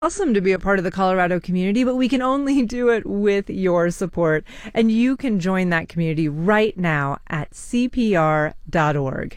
Awesome to be a part of the Colorado community, but we can only do it with your support. And you can join that community right now at CPR.org.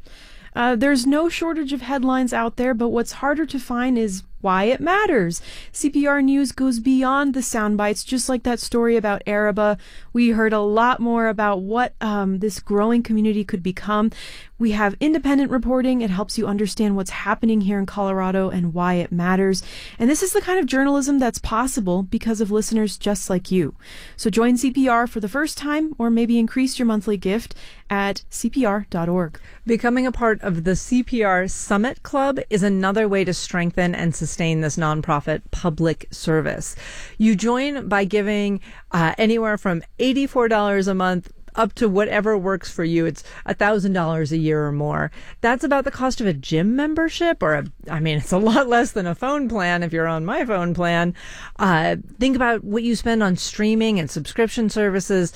There's no shortage of headlines out there, but what's harder to find is why it matters. CPR News goes beyond the sound bites, just like that story about Araba. We heard a lot more about what this growing community could become. We have independent reporting. It helps you understand what's happening here in Colorado and why it matters. And this is the kind of journalism that's possible because of listeners just like you. So join CPR for the first time, or maybe increase your monthly gift at CPR.org. Becoming a part of the CPR Summit Club is another way to strengthen and sustain this nonprofit public service. You join by giving anywhere from $84 a month up to whatever works for you. It's $1,000 a year or more. That's about the cost of a gym membership, it's a lot less than a phone plan if you're on my phone plan. Think about what you spend on streaming and subscription services.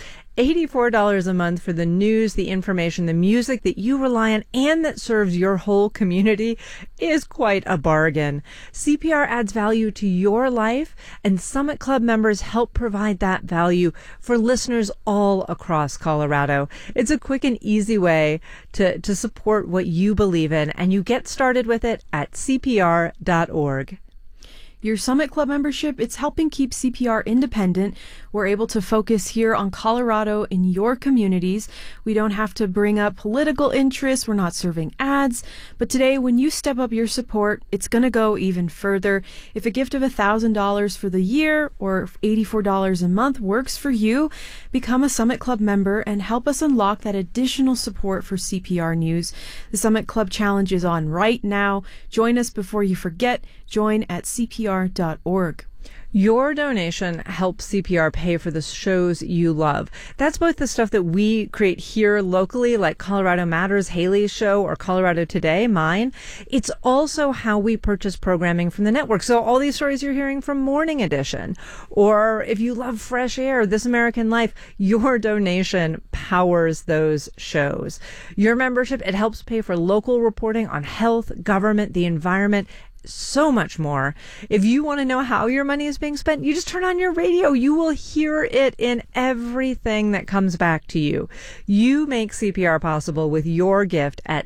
$84 a month for the news, the information, the music that you rely on and that serves your whole community is quite a bargain. CPR adds value to your life, and Summit Club members help provide that value for listeners all across Colorado. It's a quick and easy way to support what you believe in, and you get started with it at CPR.org. Your Summit Club membership, it's helping keep CPR independent. We're able to focus here on Colorado in your communities. We don't have to bring up political interests. We're not serving ads. But today, when you step up your support, it's going to go even further. If a gift of $1,000 for the year or $84 a month works for you, become a Summit Club member and help us unlock that additional support for CPR News. The Summit Club Challenge is on right now. Join us before you forget. Join at CPR.org. Your donation helps CPR pay for the shows you love. That's both the stuff that we create here locally, like Colorado Matters, Haley's show, or Colorado Today, mine. It's also how we purchase programming from the network. So all these stories you're hearing from Morning Edition, or if you love Fresh Air, This American Life, your donation powers those shows. Your membership, it helps pay for local reporting on health, government, the environment, so much more. If you want to know how your money is being spent, you just turn on your radio. You will hear it in everything that comes back to you. You make CPR possible with your gift at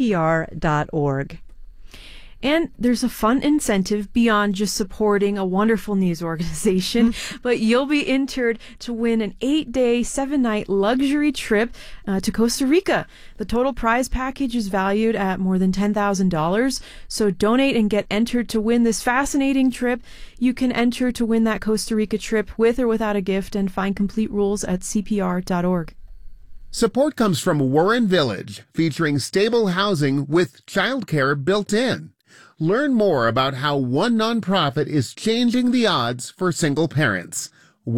CPR.org. And there's a fun incentive beyond just supporting a wonderful news organization, but you'll be entered to win an 8-day, 7-night luxury trip to Costa Rica. The total prize package is valued at more than $10,000. So donate and get entered to win this fascinating trip. You can enter to win that Costa Rica trip with or without a gift and find complete rules at CPR.org. Support comes from Warren Village, featuring stable housing with childcare built in. Learn more about how one nonprofit is changing the odds for single parents.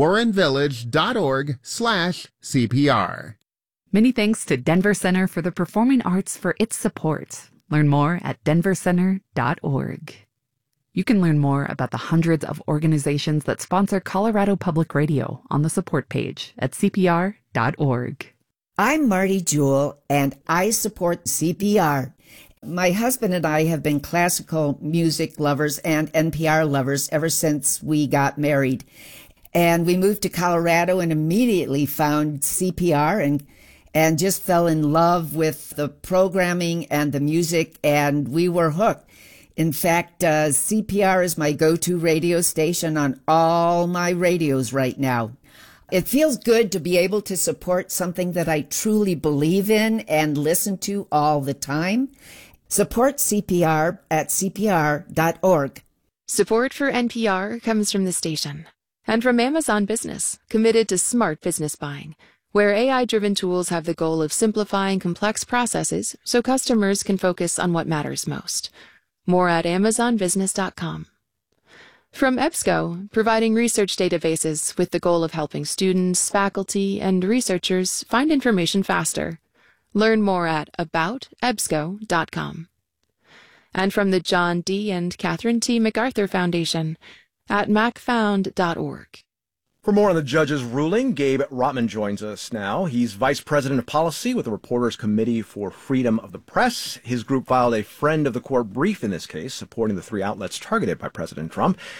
warrenvillage.org/CPR. Many thanks to Denver Center for the Performing Arts for its support. Learn more at denvercenter.org. You can learn more about the hundreds of organizations that sponsor Colorado Public Radio on the support page at CPR.org. I'm Marty Jewell, and I support CPR. My husband and I have been classical music lovers and NPR lovers ever since we got married. And we moved to Colorado and immediately found CPR and just fell in love with the programming and the music, and we were hooked. In fact, CPR is my go-to radio station on all my radios right now. It feels good to be able to support something that I truly believe in and listen to all the time. Support CPR at CPR.org. Support for NPR comes from the station and from Amazon Business, committed to smart business buying, where AI-driven tools have the goal of simplifying complex processes so customers can focus on what matters most. More at AmazonBusiness.com. From EBSCO, providing research databases with the goal of helping students, faculty, and researchers find information faster. Learn more at aboutebsco.com. And from the John D. and Catherine T. MacArthur Foundation at macfound.org. For more on the judge's ruling, Gabe Rotman joins us now. He's vice president of policy with the Reporters Committee for Freedom of the Press. His group filed a friend of the court brief in this case, supporting the three outlets targeted by President Trump.